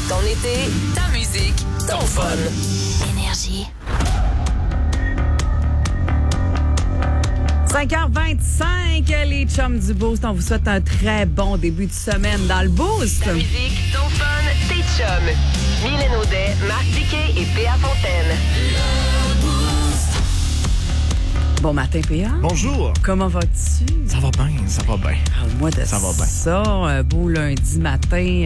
Ton été, ta musique, ton fun. Énergie. 5h25, les chums du Boost. On vous souhaite un très bon début de semaine dans le Boost. Ta musique, ton fun, tes chums. Mylène Audet, Marc Tiquet et Péa Fontaine. Bon matin, Péa. Bonjour. Comment vas-tu? Ça va bien, ça va bien. Parle-moi de Ça va bien. ça. Un beau lundi matin,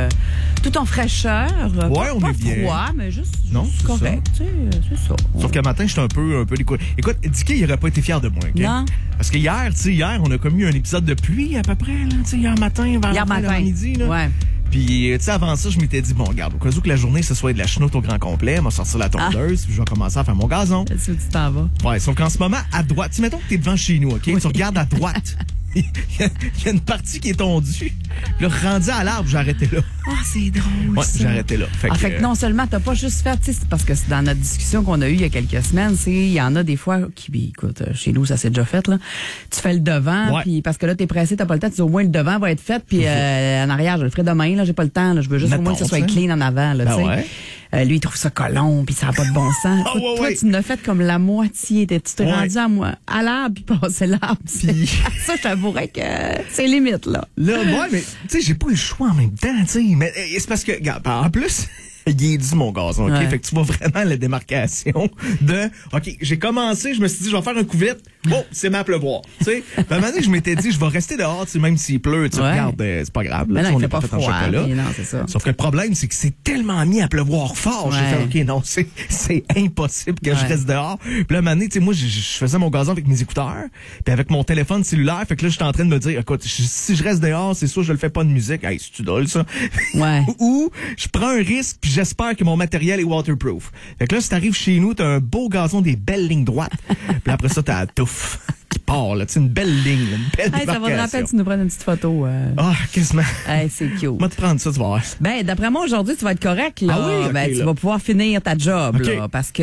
tout en fraîcheur. Ouais, on pas est bien. froid, mais juste Non, c'est correct. Tu sais, c'est ça. Sauf qu'un matin, j'étais un peu découragé. Écoute, Dicky, il aurait pas été fier de moi, OK? Non. Parce que hier, on a commis un épisode de pluie à peu près, là, tu sais, hier matin, vers Hier la fin de matin. midi, là. Ouais. Puis, tu sais, avant ça, je m'étais dit, bon, regarde, au cas où que la journée, ce soit de la chenoute au grand complet, on va sortir la tondeuse, puis je vais commencer à faire mon gazon. Est-ce que tu t'en vas? Ouais, sauf qu'en ce moment, à droite, tu sais, mettons que t'es devant chez nous, OK? Tu regardes à droite. Il y a une partie qui est tondue. Puis là, rendu à l'arbre, j'ai arrêté là. Ah, c'est drôle. Ouais, ça. j'ai arrêté là. Fait que non seulement t'as pas juste fait, tu sais, c'est parce que c'est dans notre discussion qu'on a eue il y a quelques semaines, il y en a des fois qui, écoute, chez nous ça s'est déjà fait là. Tu fais le devant, Ouais. puis parce que là t'es pressé, t'as pas le temps, tu dis au moins le devant va être fait, puis en arrière je le ferai demain là, j'ai pas le temps, là, je veux juste au moins que ça soit Mettons, clean en avant là, Ben tu sais. ouais. Lui il trouve ça colon, puis ça a pas de bon sens. Ah, Écoute, ouais, toi ouais. tu n'as fait comme la moitié, tu t'es Ouais. rendu à l'arbre puis passé l'arbre. Puis- Ça je t'avouerais que c'est limite là. Là, ouais, mais tu sais, j'ai pas le choix en même temps, tu sais. Mais c'est parce que, regarde, en plus, il est dû mon gazon, OK? Ouais. Fait que tu vois vraiment la démarcation de, OK, j'ai commencé, je me suis dit, je vais faire un couvert. Oh, c'est ma pleuvoir. Tu sais, à un moment donné, je m'étais dit, je vais rester dehors, tu sais, même s'il pleut, tu sais, Ouais. regarde, c'est pas grave. Là, Mais tu sais, non, on il est fait pas fait en froid, chocolat. mais non, c'est ça. Sauf que le problème, c'est que c'est tellement mis à pleuvoir fort. J'ai Ouais. fait, OK, non, c'est impossible que je Ouais. reste dehors. Puis là, à un moment donné, tu sais, moi, je faisais mon gazon avec mes écouteurs, puis avec mon téléphone cellulaire. Fait que là, j'étais en train de me dire, écoute, si je reste dehors, c'est sûr, je le fais pas de musique. Hey, c'est-tu drôle, ça? Ouais. Ou je prends un risque, puis j'espère que mon matériel est waterproof. Fait que là, si t'arrives chez nous, t'as un beau gazon, des belles lignes droites. Puis après ça, t'as la touffe qui part, là. Tu sais, une belle ligne, là, une belle Hey, ça vaudrait la démarcation. peine que tu nous prennes une petite photo. Ah, quasiment. Hey, c'est cute. On va te prendre ça, tu vas voir. Ben, d'après moi, aujourd'hui, tu vas être correct, là. Ah oui? Ok, ben, tu là. vas pouvoir finir ta job, Ok. là. Parce que,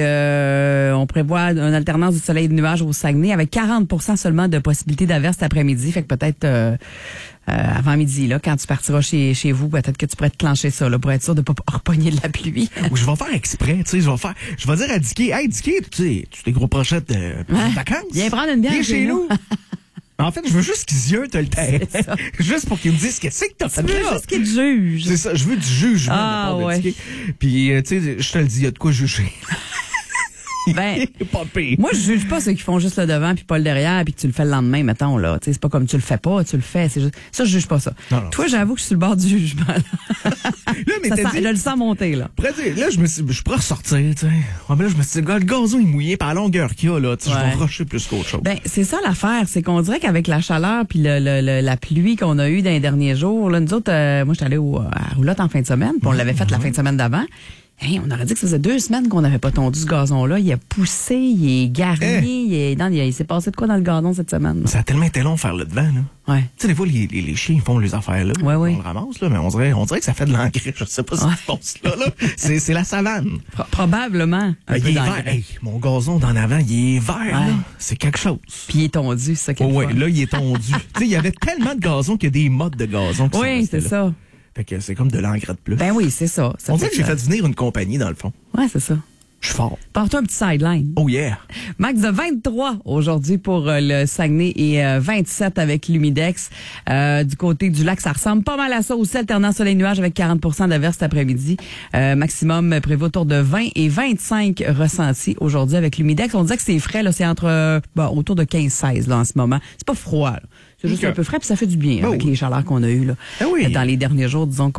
on prévoit une alternance du soleil et de nuages au Saguenay avec 40% seulement de possibilité d'averse cet après-midi. Fait que peut-être, avant midi, là, quand tu partiras chez vous, peut-être que tu pourrais te clencher ça, là, pour être sûr de pas repogner de la pluie. Ou je vais faire exprès, tu sais, je vais dire à Dicky, hey Dicky, tu sais, tu t'es gros prochettes de vacances. Viens prendre une bière Viens chez chez nous. nous. En fait, je veux juste qu'ils yeux le terrain. C'est ça. Juste pour qu'ils me disent qu'est-ce que t'as fait Tu veux là. juste qu'il te juge. C'est ça, je veux du jugement Ah, de la part ouais. de Dicky. Puis, tu sais, je te le dis, il y a de quoi juger. Ben, Pas pire. moi, je juge pas ceux qui font juste le devant puis pas le derrière puis que tu le fais le lendemain, mettons, là. Tu sais, c'est pas comme tu le fais pas, tu le fais. C'est juste, ça, je juge pas ça. Non, non, Toi, j'avoue que je suis sur le bord du jugement, là. Là, mais Ça t'as sent- dit, je le sens monter, là. après, tu sais, là, je pourrais ressortir, tu sais. Ouais, mais là, je me suis dit, gars, le gazon est mouillé par la longueur qu'il y a, là. Tu sais, je Ouais. vais rusher plus qu'autre chose. Ben, c'est ça l'affaire, c'est qu'on dirait qu'avec la chaleur puis la pluie qu'on a eue dans les derniers jours, là, nous autres, moi, j'étais allée à Roulotte en fin de semaine, puis on l'avait fait la fin de semaine d'avant. Hey, on aurait dit que ça faisait 2 semaines qu'on n'avait pas tondu ce gazon-là. Il a poussé, il est garni, il s'est passé de quoi dans le gazon cette semaine? Là? Ça a tellement été long de faire le devant, là. Ouais. Tu sais, des fois, les chiens ils font les affaires là. Ouais, ouais. On le ramasse, là, mais on dirait que ça fait de l'engrais. Je sais pas si tu penses là. C'est la savane. Probablement. Un Il peu est d'engrais. vert. Hey, mon gazon d'en avant, il est vert, Ouais. là. C'est quelque chose. Puis il est tondu, c'est ça qui est Oh, le ouais, fun. là, il est tondu. Tu sais, il y avait tellement de gazon qu'il y a des modes de gazon qui sont Oui, restés c'est là. ça. Fait que c'est comme de l'engrais de plus. Ben oui, c'est ça. Ça on dirait fait que j'ai fait venir une compagnie, dans le fond. Ouais, c'est ça. Je suis fort. Porte-toi un petit sideline. Oh yeah. Max de 23 aujourd'hui pour le Saguenay et 27 avec l'Humidex. Du côté du lac, ça ressemble pas mal à ça aussi, alternant soleil-nuage avec 40% d'averse cet après-midi. Maximum prévu autour de 20 et 25 ressentis aujourd'hui avec l'Humidex. On disait que c'est frais, là, c'est entre autour de 15-16 là en ce moment. C'est pas froid, là. C'est juste Ok. un peu frais, puis ça fait du bien Oh. avec les chaleurs qu'on a eues là, Ah oui. dans les derniers jours, disons